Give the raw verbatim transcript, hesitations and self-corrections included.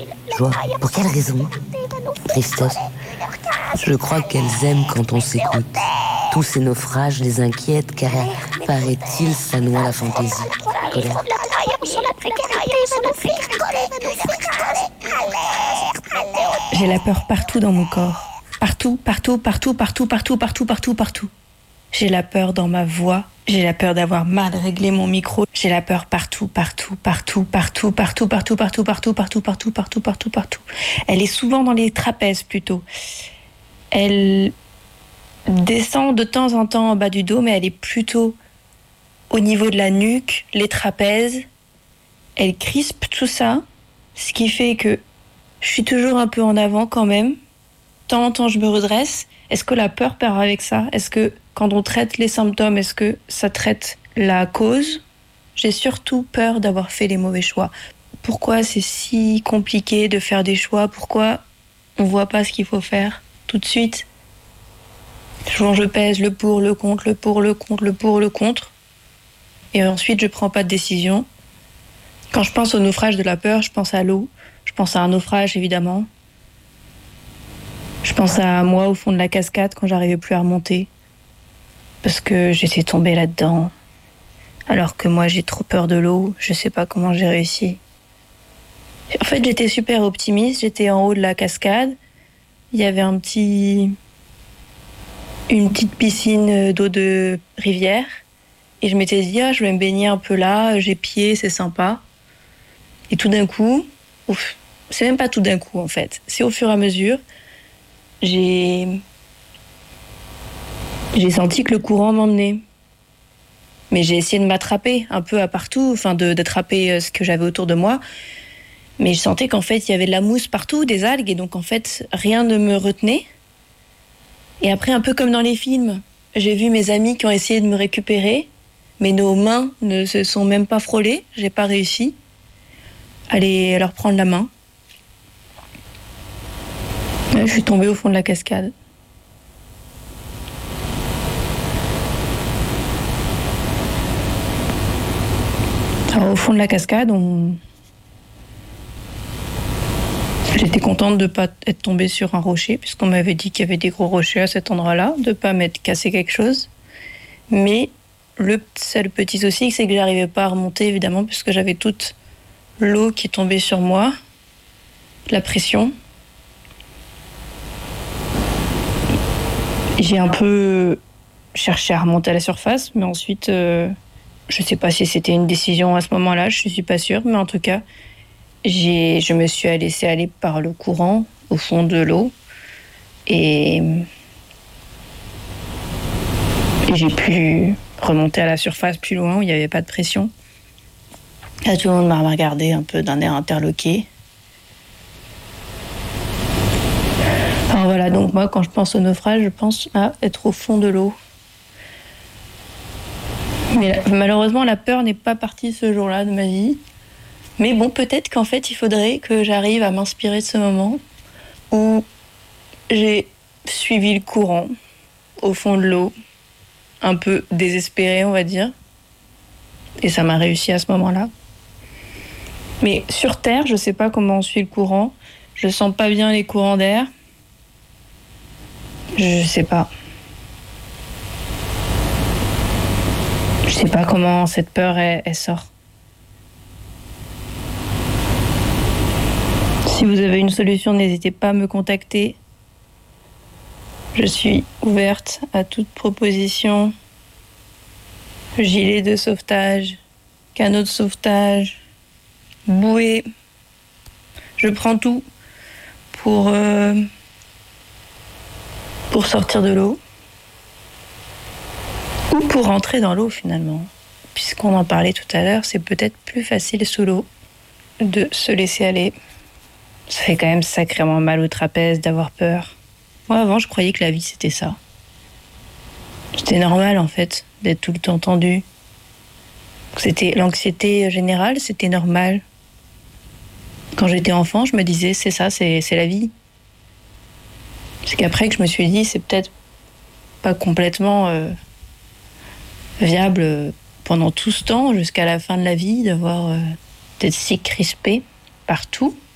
Joie, pour quelle raison? Tristesse. Je crois qu'elles aiment quand on s'écoute. Tous ces naufrages les inquiètent car, paraît-il, ça noie la fantaisie. Colère. J'ai la peur partout dans mon corps. Partout, partout, partout, partout, partout, partout, partout, partout. J'ai la peur dans ma voix. J'ai la peur d'avoir mal réglé mon micro. J'ai la peur partout, partout, partout, partout, partout, partout, partout, partout, partout, partout, partout, partout, partout. Elle est souvent dans les trapèzes plutôt. Elle descend de temps en temps en bas du dos, mais elle est plutôt au niveau de la nuque, les trapèzes. Elle crispe tout ça, ce qui fait que je suis toujours un peu en avant quand même. De temps en temps, je me redresse. Est-ce que la peur part avec ça? Est-ce que quand on traite les symptômes, est-ce que ça traite la cause? J'ai surtout peur d'avoir fait les mauvais choix. Pourquoi c'est si compliqué de faire des choix? Pourquoi on voit pas ce qu'il faut faire tout de suite? Souvent, je pèse le pour, le contre, le pour, le contre, le pour, le contre. Et ensuite, je prends pas de décision. Quand je pense au naufrage de la peur, je pense à l'eau. Je pense à un naufrage, évidemment. Je pense à moi au fond de la cascade quand j'arrivais plus à remonter. Parce que j'étais tombée là-dedans. Alors que moi, j'ai trop peur de l'eau. Je sais pas comment j'ai réussi. En fait, j'étais super optimiste. J'étais en haut de la cascade. Il y avait un petit... une petite piscine d'eau de rivière. Et je m'étais dit, ah, je vais me baigner un peu là. J'ai pied, c'est sympa. Et tout d'un coup... Ouf, c'est même pas tout d'un coup, en fait. C'est au fur et à mesure... J'ai... J'ai senti que le courant m'emmenait. Mais j'ai essayé de m'attraper un peu à partout, enfin de, d'attraper ce que j'avais autour de moi. Mais je sentais qu'en fait, il y avait de la mousse partout, des algues, et donc en fait, rien ne me retenait. Et après, un peu comme dans les films, j'ai vu mes amis qui ont essayé de me récupérer, mais nos mains ne se sont même pas frôlées, j'ai pas réussi à les, à leur prendre la main. Je suis tombée au fond de la cascade. Alors, au fond de la cascade, on... j'étais contente de ne pas être tombée sur un rocher, puisqu'on m'avait dit qu'il y avait des gros rochers à cet endroit-là, de ne pas m'être cassé quelque chose. Mais le seul petit souci, c'est que j'arrivais pas à remonter, évidemment, puisque j'avais toute l'eau qui tombait sur moi, la pression. J'ai un peu cherché à remonter à la surface, mais ensuite, euh, je ne sais pas si c'était une décision à ce moment-là, je ne suis pas sûre, mais en tout cas, j'ai, je me suis laissée aller par le courant au fond de l'eau et, et j'ai pu remonter à la surface plus loin où il n'y avait pas de pression. Là, tout le monde m'a regardé un peu d'un air interloqué. Alors voilà, donc moi, quand je pense au naufrage, je pense à être au fond de l'eau. Mais malheureusement, la peur n'est pas partie ce jour-là de ma vie. Mais bon, peut-être qu'en fait, il faudrait que j'arrive à m'inspirer de ce moment où j'ai suivi le courant au fond de l'eau, un peu désespérée, on va dire. Et ça m'a réussi à ce moment-là. Mais sur Terre, je ne sais pas comment on suit le courant. Je ne sens pas bien les courants d'air. Je sais pas. Je sais pas comment cette peur, elle, elle sort. Si vous avez une solution, n'hésitez pas à me contacter. Je suis ouverte à toute proposition. Gilet de sauvetage, canot de sauvetage, bouée. Je prends tout pour... Euh, pour sortir de l'eau ou pour rentrer dans l'eau finalement. Puisqu'on en parlait tout à l'heure, c'est peut-être plus facile sous l'eau de se laisser aller. Ça fait quand même sacrément mal au trapèze d'avoir peur. Moi avant, je croyais que la vie c'était ça. C'était normal en fait d'être tout le temps tendu. C'était l'anxiété générale, c'était normal. Quand j'étais enfant, je me disais c'est ça, c'est, c'est la vie. C'est qu'après que je me suis dit, c'est peut-être pas complètement euh, viable pendant tout ce temps, jusqu'à la fin de la vie, d'avoir euh, d'être si crispé partout.